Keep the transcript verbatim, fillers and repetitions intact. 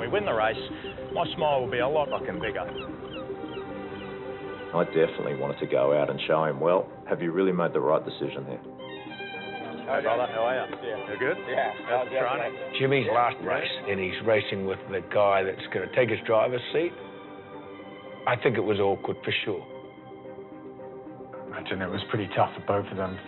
we win the race, my smile will be a lot fucking bigger. I definitely wanted to go out and show him, well, have you really made the right decision here? Hey, brother, how are you? Yeah. You good? Yeah. How's the training? Jimmy's last race, and he's racing with the guy that's going to take his driver's seat. I think it was awkward for sure. I imagine it was pretty tough for both of them.